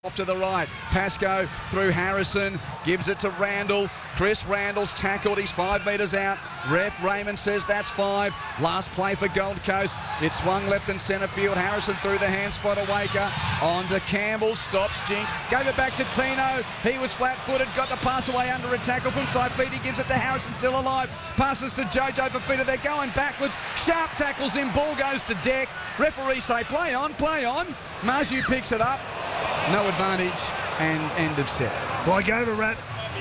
Off to the right, Pascoe through Harrison, gives it to Randall. Chris Randall's tackled, he's 5 metres out. Ref Raymond says that's 5. Last play for Gold Coast. It swung left in centre field. Harrison through the hand spot of Waker. On to Campbell, stops Jinx. Gave it back to Tino. He was flat-footed, got the pass away under a tackle from Saifiti. Gives it to Harrison, still alive. Passes to Jojo Fifita. They're going backwards. Sharp tackles in, ball goes to deck. Referee say play on, play on. Marju picks it up. No advantage and end of set. Well, I gave a rat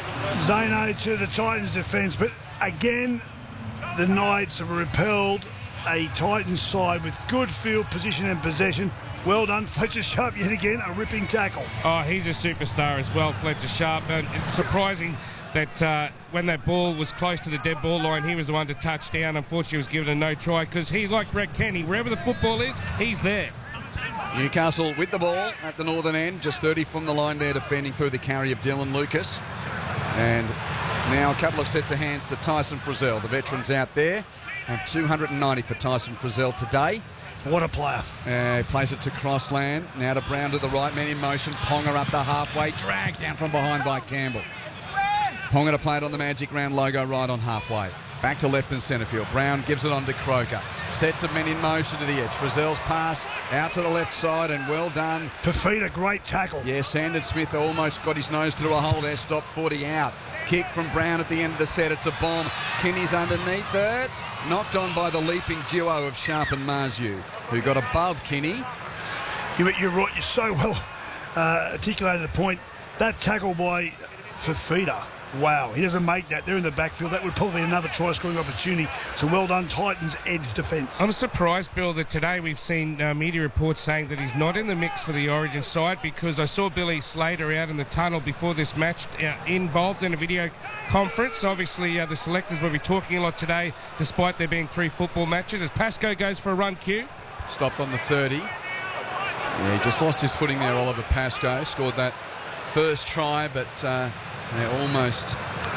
Zano to the Titans defence, but again, the Knights have repelled a Titans side with good field position and possession. Well done, Fletcher Sharp, yet again, a ripping tackle. Oh, he's a superstar as well, Fletcher Sharp. And it's surprising that when that ball was close to the dead ball line, he was the one to touch down. Unfortunately, he was given a no try because he's like Brett Kenny. Wherever the football is, he's there. Newcastle with the ball at the northern end, just 30 from the line there, defending through the carry of Dylan Lucas. And now a couple of sets of hands to Tyson Frizzell. The veteran's out there, and 290 for Tyson Frizzell today. What a player. He plays it to Crossland, now to Brown to the right, man in motion. Ponga up the halfway, dragged down from behind by Campbell. Ponga to play it on the Magic Round logo right on halfway. Back to left and centre field. Brown gives it on to Croker. Sets of men in motion to the edge. Frizzell's pass out to the left side and well done. Fifita, great tackle. Yeah, Sandon Smith almost got his nose through a hole there. Stopped 40 out. Kick from Brown at the end of the set. It's a bomb. Kinney's underneath it. Knocked on by the leaping duo of Sharp and Marju, who got above Kinney. You're right. You're so well articulated the point. That tackle by Fifita. Wow, he doesn't make that. They're in the backfield. That would probably be another try-scoring opportunity. So well done, Titans edge defence. I'm surprised, Bill, that today we've seen media reports saying that he's not in the mix for the Origin side, because I saw Billy Slater out in the tunnel before this match involved in a video conference. Obviously, the selectors will be talking a lot today, despite there being 3 football matches. As Pascoe goes for a run, Q. Stopped on the 30. Yeah, he just lost his footing there, Oliver Pascoe. Scored that first try, but... almost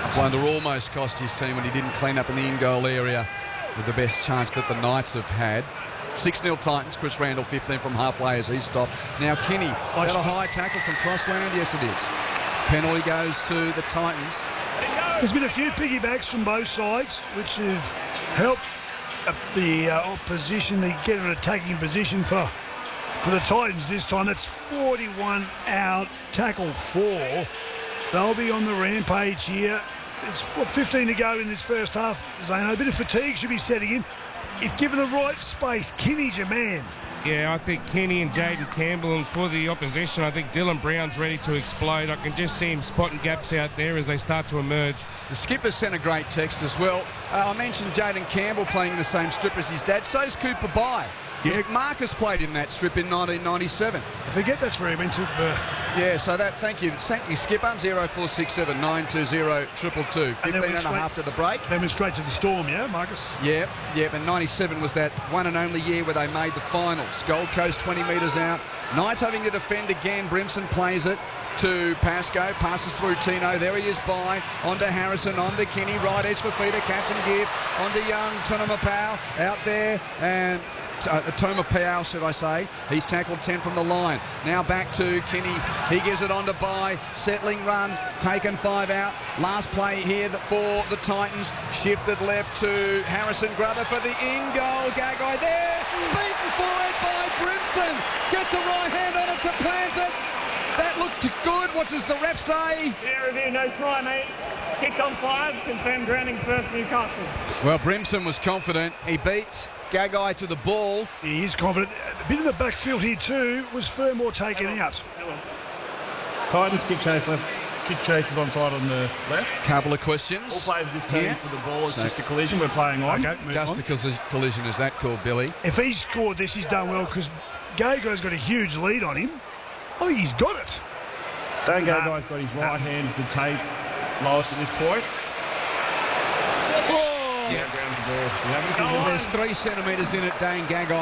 cost his team when he didn't clean up in the in-goal area with the best chance that the Knights have had. 6-0 Titans. Chris Randall 15 from halfway as he stopped. Now Kinney got a high tackle from Crossland. Yes, it is. Penalty goes to the Titans. There's been a few piggybacks from both sides, which have helped the opposition to get an attacking position for the Titans this time. That's 41 out, tackle 4. They'll be on the rampage here. It's 15 to go in this first half. Zano, a bit of fatigue should be setting in. If given the right space, Kinney's your man. Yeah, I think Kenny and Jaden Campbell, and for the opposition, I think Dylan Brown's ready to explode. I can just see him spotting gaps out there as they start to emerge. The skipper sent a great text as well. I mentioned Jaden Campbell playing in the same strip as his dad. So's Cooper Bye. Yeah. Marcus played in that strip in 1997. I forget that's where he went to. Yeah, so that, thank you, skipper, 0467 920 222. 15 and a half to the break. They went straight to the Storm, yeah, Marcus? Yeah, and 97 was that one and only year where they made the finals. Gold Coast 20 metres out. Knights having to defend again. Brimson plays it to Pascoe, passes through Tino, there he is by, onto Harrison, onto Kinney, right edge for Fifita, catch and give, onto Young, Tunamapau, out there, and Toma Powell, should I say. He's tackled 10 from the line. Now back to Kinney. He gives it on to Bye. Settling run. Taken 5 out. Last play here for the Titans. Shifted left to Harrison. Grubber for the in-goal. Gagai there. Beaten forward by Brimson. Gets a right hand on it to plant it. That looked good. What does the ref say? Yeah, review, no try, mate. Kicked on 5. Confirmed grounding first, Newcastle. Well, Brimson was confident. He beat Gagai to the ball. He is confident. A bit of the backfield here too. Was Fermor taken out? Titans kick chase left. Kick chase is onside on the left. Couple of questions. All players this team for the ball. It's just a collision we're playing on. Okay, just a collision, is that called, Billy? If he scored this, he's done well because Gagai's got a huge lead on him. I think he's got it. Dan Gagai's got his right hand to the tape last at this point. Yeah. There's 3 centimetres in it, Dane Gagai.